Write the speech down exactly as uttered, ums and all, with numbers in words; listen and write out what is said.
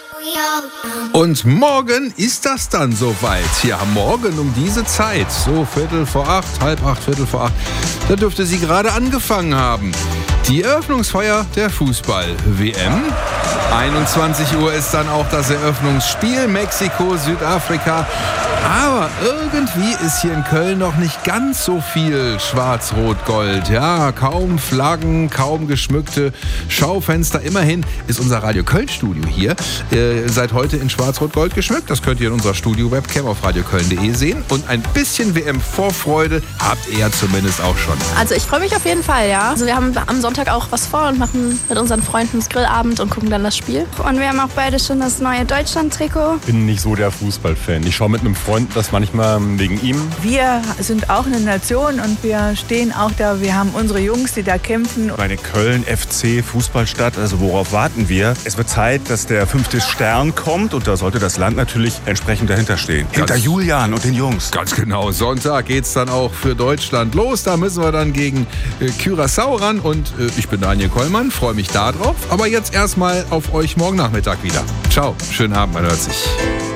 Und morgen ist das dann soweit. Ja, morgen um diese Zeit, so Viertel vor acht, halb acht, Viertel vor acht, da dürfte sie gerade angefangen haben. Die Eröffnungsfeier der Fußball-W M. einundzwanzig Uhr ist dann auch das Eröffnungsspiel Mexiko, Südafrika. Aber irgendwie ist hier in Köln noch nicht ganz so viel Schwarz-Rot-Gold. Ja, kaum Flaggen, kaum geschmückte Schaufenster. Immerhin ist unser Radio Köln-Studio hier äh, seit heute in Schwarz-Rot-Gold geschmückt. Das könnt ihr in unserer Studio-Webcam auf radioköln punkt de sehen. Und ein bisschen W M-Vorfreude habt ihr zumindest auch schon. Also ich freue mich auf jeden Fall, ja. Also wir haben am Sonntag auch was vor und machen mit unseren Freunden das Grillabend und gucken dann das Spiel. Und wir haben auch beide schon das neue Deutschland-Trikot. Ich bin nicht so der Fußballfan. Ich schaue mit einem Freund das manchmal wegen ihm. Wir sind auch eine Nation und wir stehen auch da. Wir haben unsere Jungs, die da kämpfen. Eine Köln-F C-Fußballstadt, also worauf warten wir? Es wird Zeit, dass der fünfte Stern kommt und da sollte das Land natürlich entsprechend dahinter stehen. Hinter Ganz Julian und den Jungs. Ganz genau. Sonntag geht's dann auch für Deutschland los. Da müssen wir dann gegen äh, Curaçao ran und äh, ich bin Daniel Kollmann, freue mich da drauf. Aber jetzt erstmal auf euch morgen Nachmittag wieder. Ciao, schönen Abend, man hört sich.